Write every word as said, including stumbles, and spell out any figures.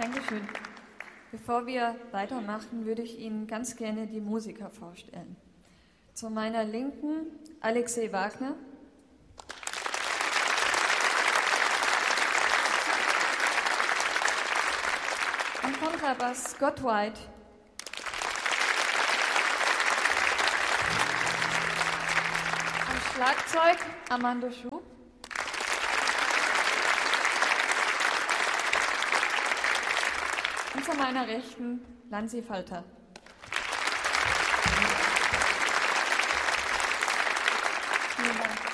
Dankeschön. Bevor wir weitermachen, würde ich Ihnen ganz gerne die Musiker vorstellen. Zu meiner Linken Alexei Wagner. Am Kontrabass Scott White. Am Schlagzeug Armando Schub. Und zu meiner Rechten Lanzi Falter. Vielen Dank.